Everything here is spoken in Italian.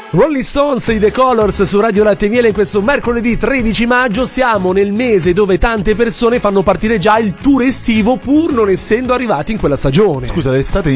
Rolling Stones, i The Colors su Radio Latte e Miele in questo mercoledì 13 maggio. Siamo nel mese dove tante persone fanno partire già il tour estivo pur non essendo arrivati in quella stagione. Scusa, l'estate